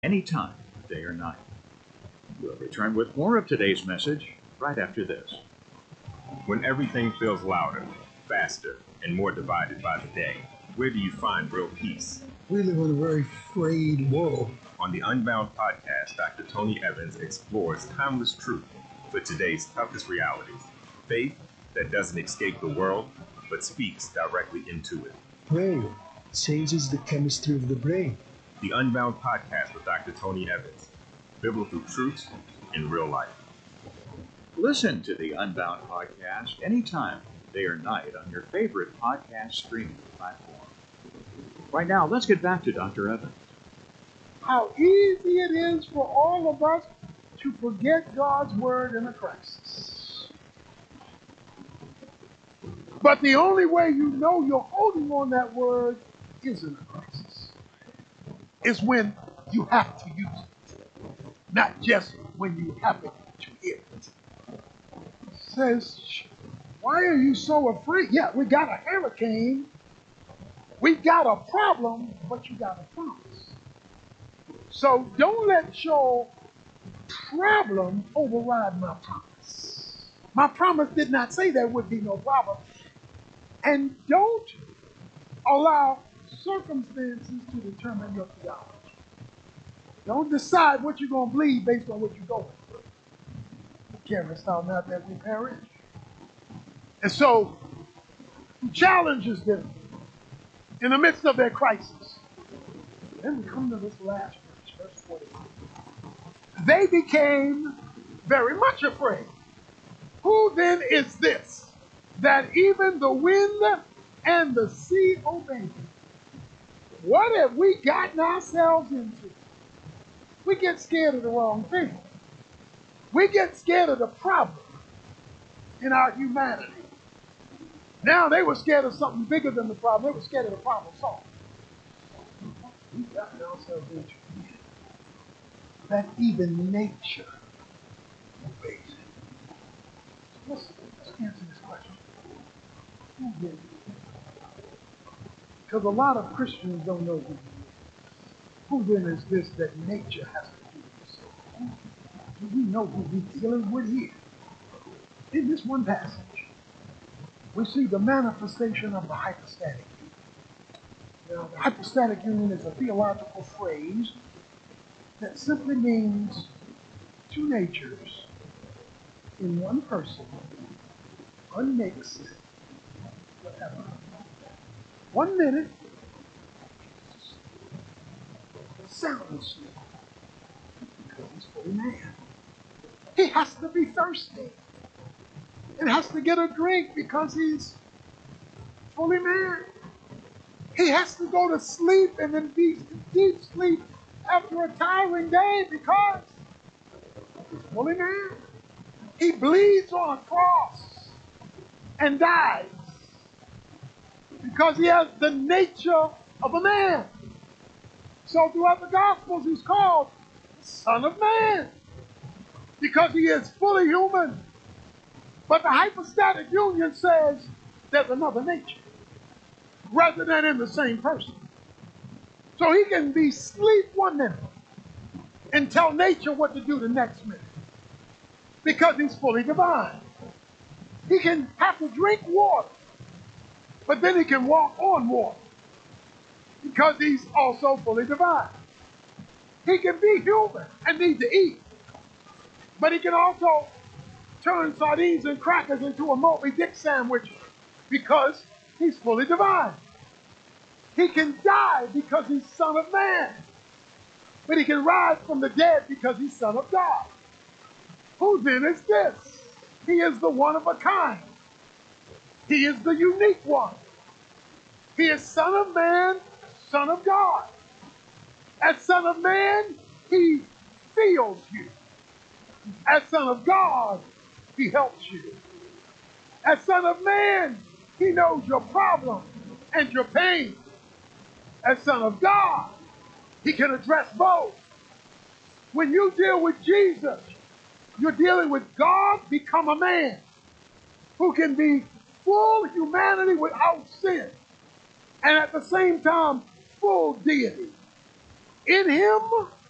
anytime, day or night. We'll return with more of today's message right after this. When everything feels louder, faster, and more divided by the day, where do you find real peace? We live in a very frayed world. On the Unbound podcast, Dr. Tony Evans explores timeless truth for today's toughest realities. Faith that doesn't escape the world, but speaks directly into it. Prayer changes the chemistry of the brain. The Unbound podcast with Dr. Tony Evans. Biblical truths in real life. Listen to the Unbound podcast anytime, day or night, on your favorite podcast streaming platform. Right now, let's get back to Dr. Evans. How easy it is for all of us to forget God's word in a crisis. But the only way you know you're holding on that word is in a crisis. It's when you have to use it, not just when you happen to hear it. Says, why are you so afraid? Yeah, we got a hurricane. We got a problem, but you got a promise. So don't let your problem override my promise. My promise did not say there would be no problem. And don't allow circumstances to determine your theology. Don't decide what you're going to believe based on what you're going through. Carest thou not that we perish? And so he challenges them in the midst of their crisis. Then we come to this last verse, verse 41. They became very much afraid. Who then is this, that even the wind and the sea obey him? What have we gotten ourselves into? We get scared of the wrong thing. We get scared of the problem in our humanity. Now they were scared of something bigger than the problem. They were scared of the problem solved. We got ourselves into that even nature obeys it. So let's answer this question. Who then? Because a lot of Christians don't know who he is. Who then is this that nature has to do with this? Do we know who we're dealing with here? In this one passage, we see the manifestation of the hypostatic union. Now, the hypostatic union is a theological phrase that simply means two natures in one person, unmixed, whatever. 1 minute, sound asleep, because he's fully man. He has to be thirsty and has to get a drink because he's fully man. He has to go to sleep and then be deep sleep after a tiring day because he's fully man. He bleeds on a cross and dies because he has the nature of a man. So throughout the Gospels, he's called the Son of Man because he is fully human. But the hypostatic union says there's another nature rather than in the same person. So he can be asleep 1 minute and tell nature what to do the next minute because he's fully divine. He can have to drink water, but then he can walk on water because he's also fully divine. He can be human and need to eat, but he can also turn sardines and crackers into a Moby-Dick sandwich because he's fully divine. He can die because he's Son of Man, but he can rise from the dead because he's Son of God. Who then is this? He is the one of a kind. He is the unique one. He is Son of Man, Son of God. As Son of Man, he feels you. As Son of God, he helps you. As Son of Man, he knows your problem and your pain. As Son of God, he can address both. When you deal with Jesus, you're dealing with God become a man who can be full humanity without sin and at the same time full deity. In him,